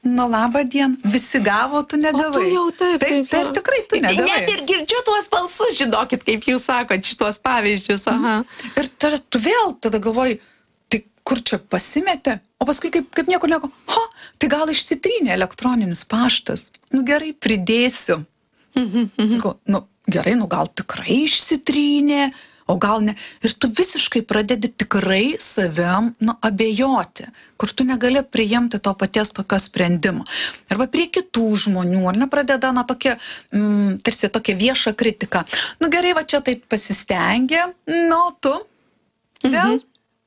Nu, labą dieną, visi gavo, tu negavai. O tu jau taip. Tai ir tikrai tu negavai. Net ir girdžiu tuos balsus, žinokit, kaip jūs sakot, šitos pavyzdžius. Aha. Ir tu vėl tada galvoji, tai kur čia pasimetė, o paskui kaip niekur nieko, tai gal išsitrynė elektroninis paštas. Nu gerai, pridėsiu. Nu gerai, nu gal tikrai išsitrynė, o gal ne. Ir tu visiškai pradedi tikrai savim abejoti, kur tu negali priimti to paties tokio sprendimo. Arba prie kitų žmonių, ar nepradeda tokia, tarsi tokia vieša kritika. Nu gerai, va čia taip pasistengė, tu vėl.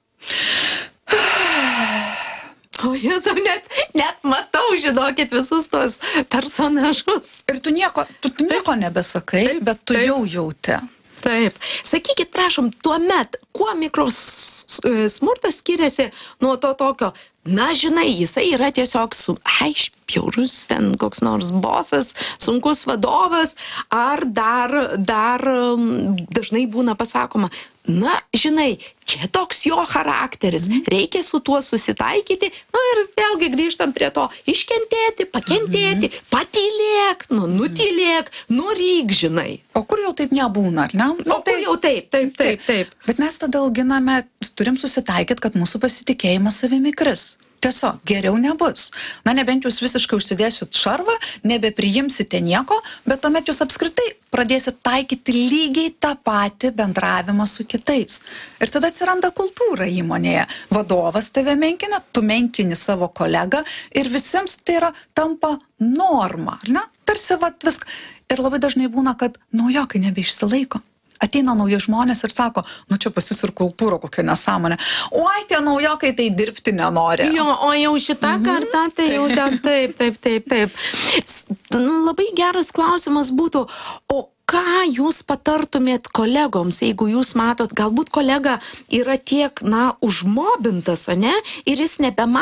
O Jėzau, net matau, žinokit, visus tos personažus. Ir tu nieko nebesakai, bet tu jau jauti. Taip. Sakykit, prašom, tuomet, kuo mikrosmurtas skiriasi nuo to tokio, na, žinai, jisai yra tiesiog bjaurus ten koks nors bosas, sunkus vadovas, ar dar dažnai būna pasakoma, na, žinai, čia toks jo charakteris, reikia su tuo susitaikyti, ir vėlgi grįžtam prie to, iškentėti, pakentėti, patylėk, nutylėk, nuryk, žinai. O kur jau taip nebūna, ar ne? Kur jau taip. Bet mes tada auginame, turim susitaikyti, kad mūsų pasitikėjimas savimi kris. Tiesiog, geriau nebus. Na, nebent jūs visiškai užsidėsit šarvą, nebepriimsite nieko, bet tuomet jūs apskritai pradėsit taikyti lygiai tą patį bendravimą su kitais. Ir tada atsiranda kultūra įmonėje. Vadovas tave menkina, tu menkini savo kolegą ir visiems tai tampa norma, ar ne? Tarsi viską. Ir labai dažnai būna, kad naujokai nebeišsilaiko. Ateina nauji žmonės ir sako, čia pas jūs ir kultūra kokia nesąmonė. Oi, tie naujokai tai dirbti nenori. Jo, o jau šitą kartą, tai jau ten taip. Labai geras klausimas būtų, o ką jūs patartumėt kolegoms, jeigu jūs matot, galbūt kolega yra tiek, užmobintas, ane, ir jis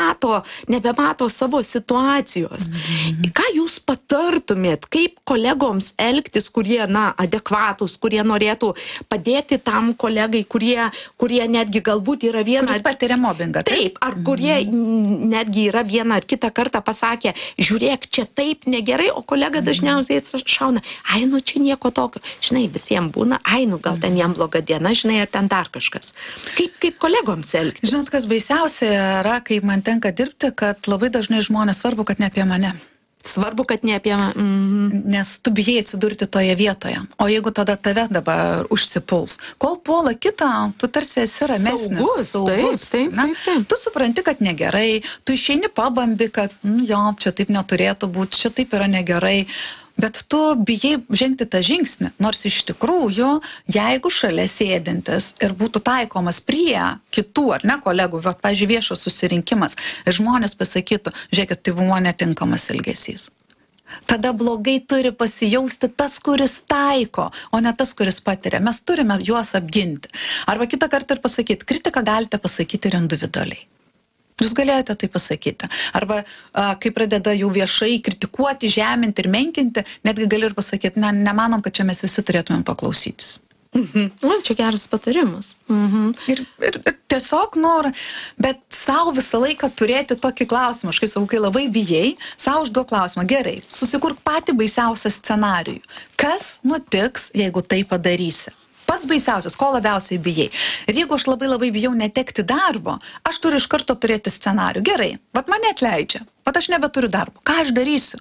nebemato savo situacijos. Ką jūs patartumėt, kaip kolegoms elgtis, kurie, adekvatus, kurie norėtų padėti tam kolegai, kurie netgi galbūt yra viena... Kuris patiria mobbingą. Taip, ar kurie netgi yra vieną ar kitą kartą pasakė, žiūrėk, čia taip negerai, o kolega dažniausiai šauna, čia nieko tokio. Žinai, visiems būna, gal ten jam bloga diena, žinai, ar ten dar kažkas. Kaip kolegoms elgtis? Žinot, kas baisiausia yra, kai man tenka dirbti, kad labai dažnai žmonės svarbu, kad ne apie mane. Svarbu, kad ne apie mane. Nes tu bijai atsidurti toje vietoje. O jeigu tada tave dabar užsipuls, kol puola kitą, tu tarsi esi ramesnis. Saugus. Taip. Tu supranti, kad negerai, tu išeini pabambi, kad čia taip neturėtų būti, čia taip yra negerai. Bet tu bijai žengti tą žingsnį, nors iš tikrųjų, jeigu šalia sėdintis ir būtų taikomas prie kitų, ar ne, kolegų, pavyzdžiui, viešas susirinkimas, ir žmonės pasakytų, žiūrėkit, tai buvo netinkamas elgesys. Tada blogai turi pasijausti tas, kuris taiko, o ne tas, kuris patiria. Mes turime juos apginti. Arba kitą kartą ir pasakyti, kritiką galite pasakyti ir individualiai. Jūs galėjote tai pasakyti. Arba kai pradeda jau viešai kritikuoti, žeminti ir menkinti, netgi gali ir pasakyti, nemanom, kad čia mes visi turėtumėm to klausytis. Čia geras patarimas. Ir tiesiog bet savo visą laiką turėti tokį klausimą, aš kaip sakau, kai labai bijai, savo užduok klausimą, gerai, susikurk patį baisiausią scenarijų. Kas nutiks, jeigu tai padarysi? Pats baisiausias, ko labiausiai bijai. Ir jeigu aš labai bijau netekti darbo, aš turiu iš karto turėti scenarijų. Gerai, mane atleidžia, aš nebeturiu darbo. Ką aš darysiu?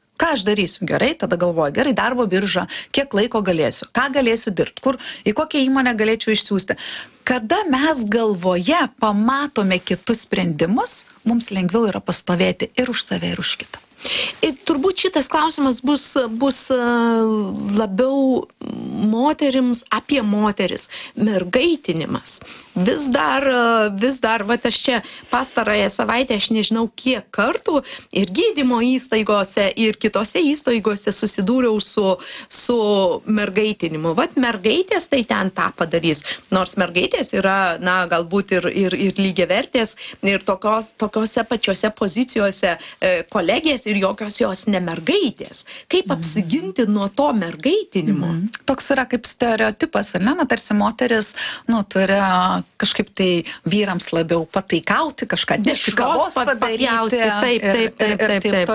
Gerai, tada galvoju, gerai, darbo birža, kiek laiko galėsiu, ką galėsiu dirbti, į kokią įmonę galėčiau išsiųsti. Kada mes galvoje pamatome kitus sprendimus, mums lengviau yra pastovėti ir už save, ir už kitą. Ir turbūt šitas klausimas bus labiau moterims apie moteris, mergaitinimas. Vis dar, aš čia pastarąją savaitę, aš nežinau kiek kartų, ir gydymo įstaigose, ir kitose įstaigose susidūriau su mergaitinimu. Mergaitės tai ten tą padarys. Nors mergaitės yra, galbūt ir lygiavertės, ir tokiose pačiose pozicijose kolegės ir jokios jos ne mergaitės. Kaip apsiginti nuo to mergaitinimo? Toks yra kaip stereotipas, ar ne? Na, tarsi moteris, turi kažkaip tai vyrams labiau pataikauti, kažką dešros padaryti. Taip.